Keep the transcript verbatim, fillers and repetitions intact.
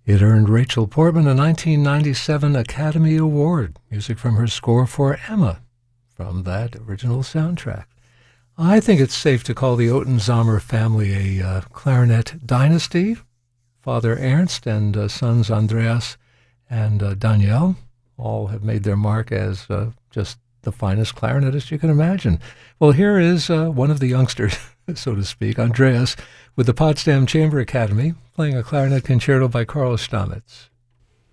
It earned Rachel Portman a nineteen ninety-seven Academy Award, music from her score for Emma, from that original soundtrack. I think it's safe to call the Otten-Zomer family a uh, clarinet dynasty. Father Ernst and uh, sons Andreas and uh, Daniel all have made their mark as uh, just the finest clarinetist you can imagine. Well, here is uh, one of the youngsters, so to speak, Andreas, with the Potsdam Chamber Academy, playing a clarinet concerto by Karl Stamitz.